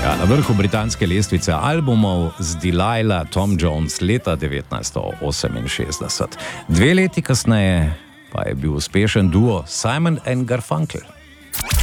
Ja, na vrhu britanske lestvice albumov z Delilah Tom Jones leta 1968. 2 leti kasneje pa je bil uspešen duo Simon & Garfunkel.